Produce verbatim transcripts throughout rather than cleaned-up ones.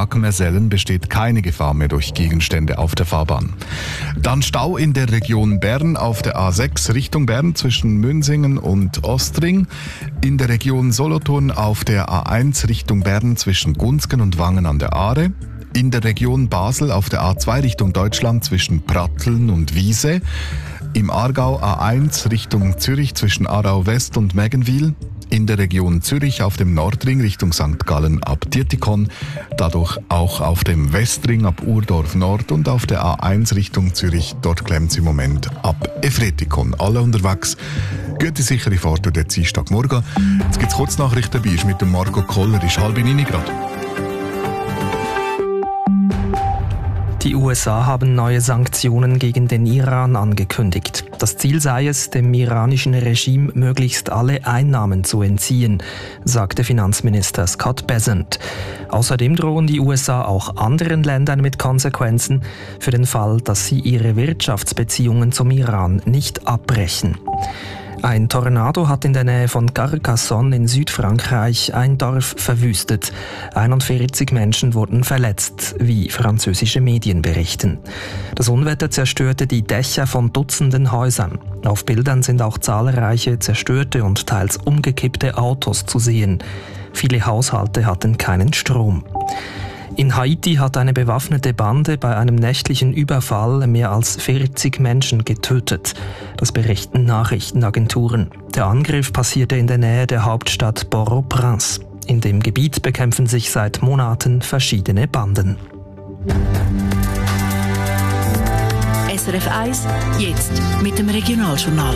Prag-Mersellen besteht keine Gefahr mehr durch Gegenstände auf der Fahrbahn. Dann Stau in der Region Bern auf der A sechs Richtung Bern zwischen Münsingen und Ostring. In der Region Solothurn auf der A eins Richtung Bern zwischen Gunzgen und Wangen an der Aare. In der Region Basel auf der A zwei Richtung Deutschland zwischen Pratteln und Wiese. Im Aargau A eins Richtung Zürich zwischen Aarau West und Meggenwil. In der Region Zürich auf dem Nordring Richtung Sankt Gallen ab Dietikon. Dadurch auch auf dem Westring ab Urdorf Nord und auf der A eins Richtung Zürich. Dort klemmt es im Moment ab Efretikon. Alle unterwegs. Gute sichere Fahrt durch den Dienstagmorgen. Jetzt gibt es Kurznachrichten dabei, ist mit dem Marco Koller, ist halb neun Grad. Die U S A haben neue Sanktionen gegen den Iran angekündigt. Das Ziel sei es, dem iranischen Regime möglichst alle Einnahmen zu entziehen, sagte Finanzminister Scott Bessent. Außerdem drohen die U S A auch anderen Ländern mit Konsequenzen für den Fall, dass sie ihre Wirtschaftsbeziehungen zum Iran nicht abbrechen. Ein Tornado hat in der Nähe von Carcassonne in Südfrankreich ein Dorf verwüstet. einundvierzig Menschen wurden verletzt, wie französische Medien berichten. Das Unwetter zerstörte die Dächer von Dutzenden Häusern. Auf Bildern sind auch zahlreiche zerstörte und teils umgekippte Autos zu sehen. Viele Haushalte hatten keinen Strom. In Haiti hat eine bewaffnete Bande bei einem nächtlichen Überfall mehr als vierzig Menschen getötet. Das berichten Nachrichtenagenturen. Der Angriff passierte in der Nähe der Hauptstadt Port-au-Prince. In dem Gebiet bekämpfen sich seit Monaten verschiedene Banden. S R F eins, jetzt mit dem Regionaljournal.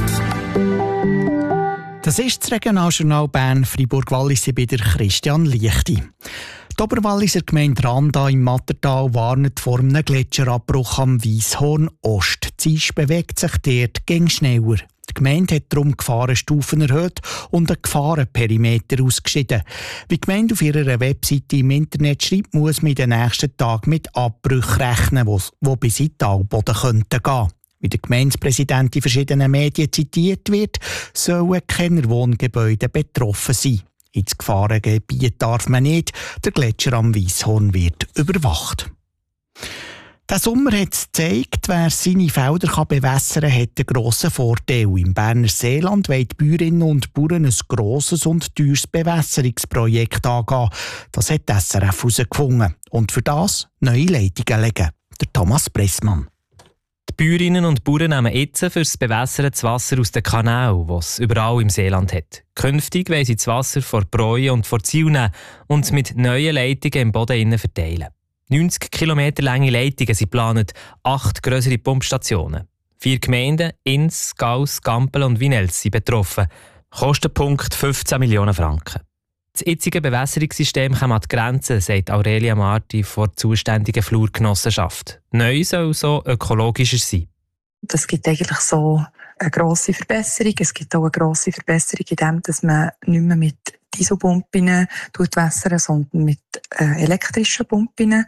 Das ist das Regionaljournal Bern Freiburg-Wallis bei der Christian Liechti. Die Oberwalliser Gemeinde Randa im Mattertal warnt vor einem Gletscherabbruch am Weisshorn Ost. Die Eis bewegt sich dort gegen schneller. Die Gemeinde hat darum Gefahrenstufen erhöht und einen Gefahrenperimeter ausgeschieden. Wie die Gemeinde auf ihrer Webseite im Internet schreibt, muss man in den nächsten Tagen mit Abbrüchen rechnen, die bis in den Talboden könnten gehen. Wie der Gemeindepräsident in verschiedenen Medien zitiert wird, sollen keine Wohngebäude betroffen sein. Ins Gefahrengebiet darf man nicht. Der Gletscher am Weisshorn wird überwacht. Der Sommer hat es gezeigt, wer seine Felder kann bewässern kann, hat einen grossen Vorteil. Im Berner Seeland wollen die Bäuerinnen und Bauern ein grosses und teures Bewässerungsprojekt angehen. Das hat die S R F herausgefunden. Und für das neue Leitungen legen. Der Thomas Pressmann. Die Bäuerinnen und Bauern nehmen jetzt fürs Bewässern das Wasser aus den Kanälen, das es überall im Seeland hat. Künftig wollen sie das Wasser vor Bräuen und vor Ziel nehmen und es mit neuen Leitungen im Boden innen verteilen. neunzig Kilometer lange Leitungen sind geplant, acht grössere Pumpstationen. Vier Gemeinden, Ins, Gauss, Gampel und Winels, sind betroffen. Kostenpunkt fünfzehn Millionen Franken. Das jetzige Bewässerungssystem kommt an die Grenzen, sagt Aurelia Marti vor der zuständigen Flurgenossenschaft. Neu soll so ökologischer sein. Es gibt eigentlich so eine grosse Verbesserung. Es gibt auch eine grosse Verbesserung in dem, dass man nicht mehr mit Dieselpumpen wässern, sondern mit äh, elektrischen Pumpen.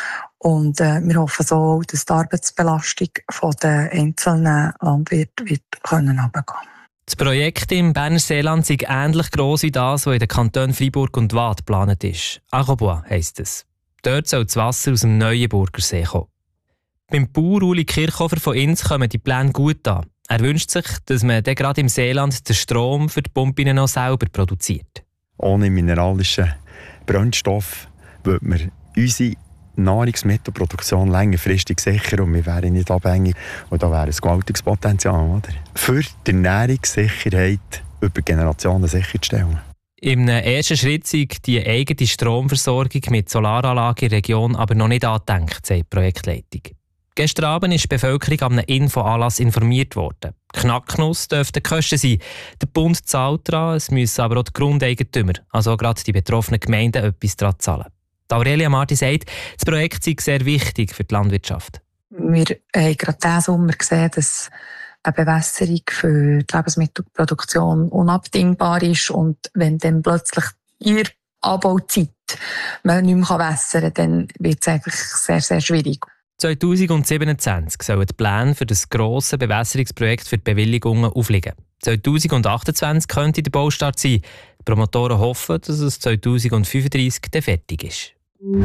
Und äh, wir hoffen so, dass die Arbeitsbelastung der einzelnen Landwirte wird können runtergehen. Das Projekt im Berner Seeland ist ähnlich gross wie das, was in den Kantonen Freiburg und Waadt geplant ist. Arobois heisst es. Dort soll das Wasser aus dem Neuenburger See kommen. Beim Bauer Uli Kirchhofer von Ins kommen die Pläne gut an. Er wünscht sich, dass man dann gerade im Seeland den Strom für die Pumpen noch selber produziert. Ohne mineralischen Brennstoff würde man unsere Nahrungsmittelproduktion längerfristig sichern und wir wären nicht abhängig. Und da wäre ein gewaltiges Potenzial, oder? Für die Ernährungssicherheit über Generationen sicherzustellen. Im ersten Schritt ist die eigene Stromversorgung mit Solaranlagen in der Region aber noch nicht angedenkt, sagt die Projektleitung. Gestern Abend ist die Bevölkerung an einem Infoanlass informiert worden. Knacknuss dürften die Kosten sein. Der Bund zahlt daran, es müssen aber auch die Grundeigentümer, also gerade die betroffenen Gemeinden, etwas daran zahlen. Aurelia Marti sagt, das Projekt sei sehr wichtig für die Landwirtschaft. Wir haben gerade diesen Sommer gesehen, dass eine Bewässerung für die Lebensmittelproduktion unabdingbar ist. Und wenn dann plötzlich in der Anbauzeit man nicht mehr wässern kann, dann wird es eigentlich sehr, sehr schwierig. zwanzig siebenundzwanzig sollen die Pläne für das grosse Bewässerungsprojekt für die Bewilligungen aufliegen. zwanzig achtundzwanzig könnte der Baustart sein. Die Promotoren hoffen, dass es zwanzig fünfunddreissig dann fertig ist.